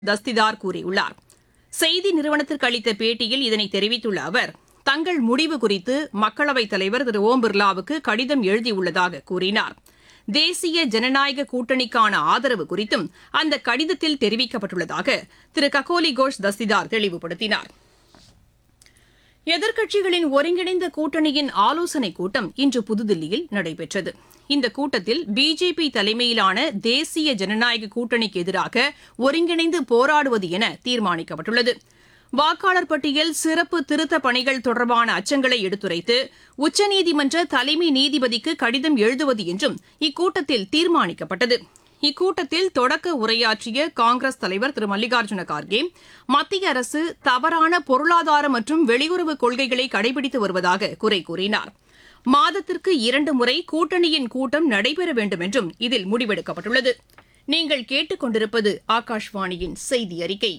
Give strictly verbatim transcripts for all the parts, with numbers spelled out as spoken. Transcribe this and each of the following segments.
தஸ்திதார் கூறியுள்ளார். செய்தி நிறுவனத்திற்கு அளித்த பேட்டியில் இதனை தெரிவித்துள்ள அவர், தங்கள் முடிவு குறித்து மக்களவைத் தலைவர் திரு ஓம் பிர்லாவுக்கு கடிதம் எழுதியுள்ளதாக கூறினார். தேசிய ஜனநாயக கூட்டணிக்கான ஆதரவு குறித்தும் அந்த கடிதத்தில் தெரிவிக்கப்பட்டுள்ளதாக திரு ககோலி கோஷ் தஸ்திதார் தெளிவுபடுத்தினார். எதிர்க்கட்சிகளின் ஒருங்கிணைந்த கூட்டணியின் ஆலோசனைக் கூட்டம் இன்று புதுதில்லியில் நடைபெற்றது. இந்த கூட்டத்தில் பிஜேபி தலைமையிலான தேசிய ஜனநாயக கூட்டணிக்கு எதிராக ஒருங்கிணைந்து போராடுவது என தீர்மானிக்கப்பட்டுள்ளது. வாக்காளர் பட்டியல் சிறப்பு திருத்தப் பணிகள் தொடர்பான அச்சங்களை எடுத்துரைத்து உச்சநீதிமன்ற தலைமை நீதிபதிக்கு கடிதம் எழுதுவது என்றும் இக்கூட்டத்தில் தீர்மானிக்கப்பட்டது. இக்கூட்டத்தில் தொடக்க உரையாற்றிய காங்கிரஸ் தலைவர் திரு மல்லிகார்ஜுன கார்கே, மத்திய அரசு தவறான பொருளாதார மற்றும் வெளியுறவு கொள்கைகளை கடைபிடித்து வருவதாக குறை கூறினார். மாதத்திற்கு இரண்டு முறை கூட்டணியின் கூட்டம் நடைபெற வேண்டும் என்றும் இதில் முடிவெடுக்கப்பட்டுள்ளது. நீங்கள் கேட்டுக் கொண்டிருப்பது ஆகாஷ்வாணியின் செய்தி அறிக்கை.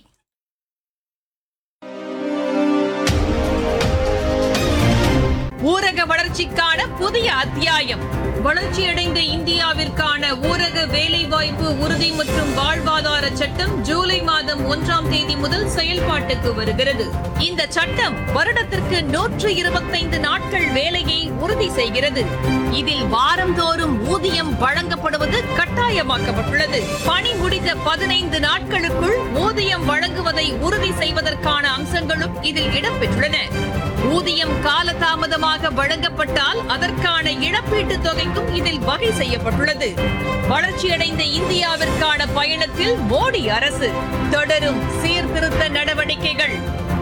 ஊரக வளர்ச்சிக்கான புதிய அத்தியாயம். வளர்ச்சியடைந்த இந்தியாவிற்கான ஊரக வேலைவாய்ப்பு உறுதி மற்றும் வாழ்வாதார சட்டம் ஜூலை மாதம் ஒன்றாம் தேதி முதல் செயல்பாட்டுக்கு வருகிறது. இந்த சட்டம் வருடத்திற்கு நூற்று இருபத்தைந்து நாட்கள் வேலையை உறுதி செய்கிறது. இதில் வாரந்தோறும் ஊதியம் வழங்கப்படுவது கட்டாயமாக்கப்பட்டுள்ளது. பணி முடிந்த பதினைந்து நாட்களுக்குள் ஊதியம் வழங்குவதை உறுதி செய்வதற்கான அம்சங்களும் இதில் இடம்பெற்றுள்ளன. ஊதியம் காலதாமதமாக வழங்கப்பட்டால் அதற்கான இழப்பீட்டுத் தொகைக்கும் இதில் வகை செய்யப்பட்டுள்ளது. வளர்ச்சியடைந்த இந்தியாவிற்கான பயணத்தில் மோடி அரசு தொடரும் சீர்திருத்த நடவடிக்கைகள்.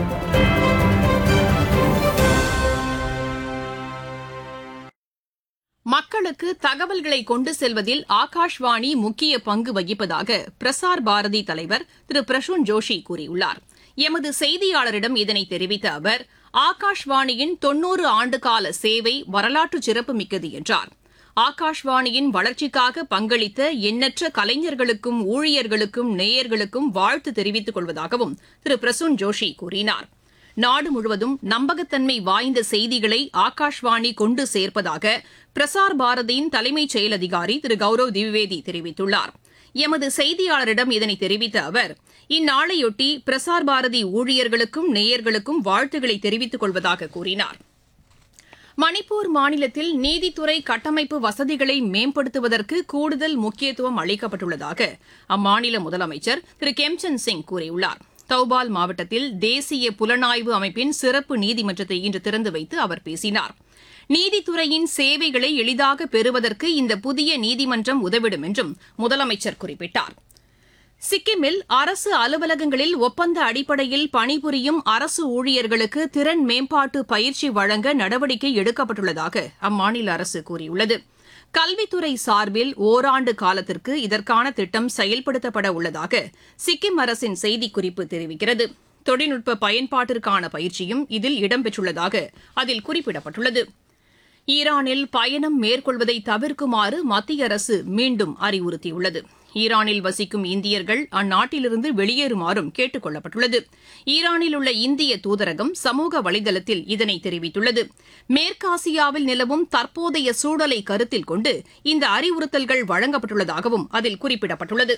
மக்களுக்கு தகவல்களை கொண்டு செல்வதில் ஆகாஷ்வாணி முக்கிய பங்கு வகிப்பதாக பிரசார் பாரதி தலைவர் திரு பிரசூன் ஜோஷி கூறியுள்ளார். எமது செய்தியாளரிடம் இதனை தெரிவித்த அவர், ஆகாஷ்வாணியின் தொன்னூறு ஆண்டுகால சேவை வரலாற்று சிறப்புமிக்கது என்றார். ஆகாஷ்வாணியின் வளர்ச்சிக்காக பங்களித்த எண்ணற்ற கலைஞர்களுக்கும் ஊழியர்களுக்கும் நேயர்களுக்கும் வாழ்த்து தெரிவித்துக் கொள்வதாகவும் திரு பிரசூன் ஜோஷி கூறினார். நாடு முழுவதும் நம்பகத்தன்மை வாய்ந்த செய்திகளை ஆகாஷ்வாணி கொண்டு சேர்ப்பதாக பிரசார் பாரதியின் தலைமைச் செயல் அதிகாரி திரு கௌரவ் திவிவேதி தெரிவித்துள்ளார். எமது செய்தியாளரிடம் இதனை தெரிவித்த அவர், இந்நாளையொட்டி பிரசார் பாரதி ஊழியர்களுக்கும் நேயர்களுக்கும் வாழ்த்துக்களை தெரிவித்துக் கொள்வதாக கூறினார். மணிப்பூர் மாநிலத்தில் நீதித்துறை கட்டமைப்பு வசதிகளை மேம்படுத்துவதற்கு கூடுதல் முக்கியத்துவம் அளிக்கப்பட்டுள்ளதாக அம்மாநில முதலமைச்சர் திரு கெம்சந்த் சிங் கூறியுள்ளார். தௌபால் மாவட்டத்தில் தேசிய புலனாய்வு அமைப்பின் சிறப்பு நீதிமன்றத்தை இன்று திறந்து வைத்து அவர் பேசினார். நீதித்துறையின் சேவைகளை எளிதாக பெறுவதற்கு இந்த புதிய நீதிமன்றம் உதவிடும் என்றும் முதலமைச்சர் குறிப்பிட்டார். சிக்கிமில் அரசு அலுவலகங்களில் ஒப்பந்த அடிப்படையில் பணிபுரியும் அரசு ஊழியர்களுக்கு திறன் மேம்பாட்டு பயிற்சி வழங்க நடவடிக்கை எடுக்கப்பட்டுள்ளதாக அம்மாநில அரசு கூறியுள்ளது. கல்வித்துறை சார்பில் ஓராண்டு காலத்திற்கு இதற்கான திட்டம் செயல்படுத்தப்பட உள்ளதாக சிக்கிம் அரசின் செய்திக்குறிப்பு தெரிவிக்கிறது. தொழில்நுட்ப பயன்பாட்டிற்கான பயிற்சியும் இதில் இடம்பெற்றுள்ளதாக அதில் குறிப்பிடப்பட்டுள்ளது. ஈரானில் பயணம் மேற்கொள்வதை தவிர்க்குமாறு மத்திய அரசு மீண்டும் அறிவுறுத்தியுள்ளது. ஈரானில் வசிக்கும் இந்தியர்கள் அந்நாட்டிலிருந்து வெளியேறுமாறும் கேட்டுக் கொள்ளப்பட்டுள்ளது. ஈரானில் உள்ள இந்திய தூதரகம் சமூக வலைதளத்தில் இதனை தெரிவித்துள்ளது. மேற்காசியாவில் நிலவும் தற்போதைய சூழலை கருத்தில் கொண்டு இந்த அறிவுறுத்தல்கள் வழங்கப்பட்டுள்ளதாகவும் அதில் குறிப்பிடப்பட்டுள்ளது.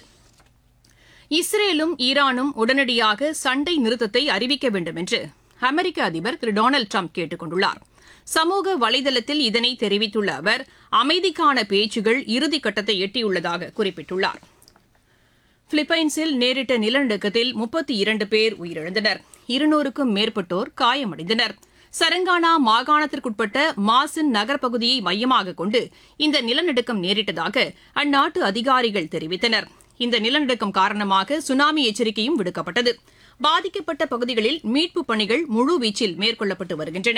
இஸ்ரேலும் ஈரானும் உடனடியாக சண்டை நிறுத்தத்தை அறிவிக்க வேண்டும் என்று அமெரிக்க அதிபர் திரு டொனால்டு டிரம்ப் கேட்டுக் கொண்டுள்ளார். சமூக வலைதளத்தில் இதனை தெரிவித்துள்ள அவர், அமைதிக்கான பேச்சுகள் இறுதிக்கட்டத்தை எட்டியுள்ளதாக குறிப்பிட்டுள்ளார். பிலிப்பைன்ஸில் நேரிட்ட நிலநடுக்கத்தில் முப்பத்தி இரண்டு பேர் உயிரிழந்தனர். இருநூறுக்கும் மேற்பட்டோர் காயமடைந்தனர். சரங்கானா மாகாணத்திற்குட்பட்ட மாசின் நகர்ப்பகுதியை மையமாக கொண்டு இந்த நிலநடுக்கம் நேரிட்டதாக அந்நாட்டு அதிகாரிகள் தெரிவித்தனர். இந்த நிலநடுக்கம் காரணமாக சுனாமி எச்சரிக்கையும் விடுக்கப்பட்டது. பாதிக்கப்பட்ட பகுதிகளில் மீட்புப் பணிகள் முழுவீச்சில் மேற்கொள்ளப்பட்டு வருகின்றன.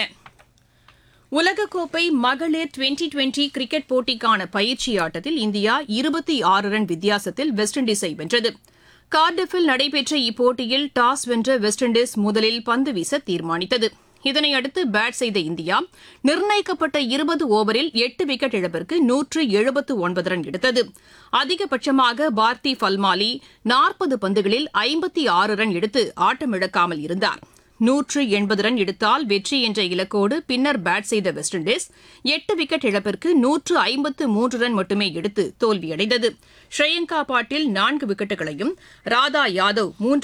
உலகக்கோப்பை மகளிர் டுவெண்டி டுவெண்டி கிரிக்கெட் போட்டிக்கான பயிற்சி ஆட்டத்தில் இந்தியா இருபத்தி ஆறு ரன் வித்தியாசத்தில் வெஸ்ட் இண்டீஸை வென்றது. கார்டிஃபில் நடைபெற்ற இப்போட்டியில் டாஸ் வென்ற வெஸ்ட் இண்டீஸ் முதலில் பந்து வீச தீர்மானித்தது. இதனையடுத்து பேட் செய்த இந்தியா நிர்ணயிக்கப்பட்ட இருபது ஓவரில் எட்டு விக்கெட் இழப்பிற்கு நூற்று எழுபத்து ஒன்பது ரன் எடுத்தது. அதிகபட்சமாக பார்த்தி ஃபல்மாலி நாற்பது பந்துகளில் ஐம்பத்தி ஆறு ரன் எடுத்து ஆட்டமிழக்காமல் இருந்தார். நூற்று எண்பது ரன் எடுத்தால் வெற்றி என்ற இலக்கோடு பின்னர் பேட் செய்த வெஸ்ட் இண்டீஸ் எட்டு விக்கெட் இழப்பிற்கு நூற்று ஐம்பத்து மூன்று ரன் மட்டுமே எடுத்து தோல்வியடைந்தது. ஸ்ரேயங்கா பாட்டீல் நான்கு விக்கெட்டுகளையும் ராதா யாதவ் மூன்று